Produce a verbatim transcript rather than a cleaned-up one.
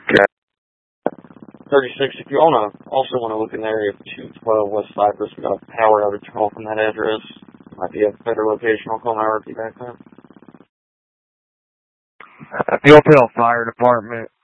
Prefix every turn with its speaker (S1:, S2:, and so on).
S1: Okay.
S2: thirty-six, if you wanna, also want to look in the area of two twelve West Cypress, we got a power outage call from that address. Might be a better location. I'll call my R P back then.
S1: Uh, the Oakville Fire Department